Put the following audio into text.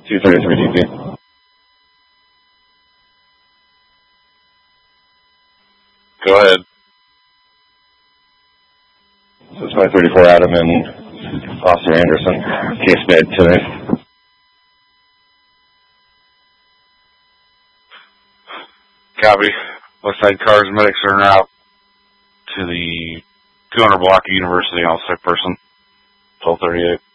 233 DP. Go ahead. So it's 534 Adam and Officer Anderson. Case made today. Copy. Westside cars and medics are en route to the 200 block of University on a sick person. 1238.